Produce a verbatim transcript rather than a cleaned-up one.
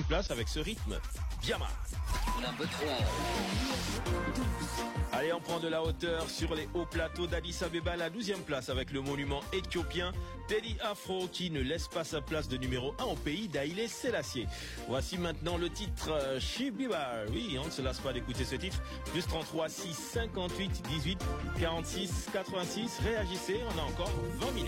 place avec ce rythme. Biama. Number twelve. Allez, on prend de la hauteur sur les hauts plateaux d'Addis Abeba, la douzième place avec le monument éthiopien Teddy Afro qui ne laisse pas sa place de numéro un au pays d'Haïlé Sélassié. Voici maintenant le titre euh, Shibiba. Oui, on ne se lasse pas d'écouter ce titre. Plus trente-trois, six, cinquante-huit, dix-huit, quarante-six, quatre-vingt-six. Réagissez, on a encore vingt minutes.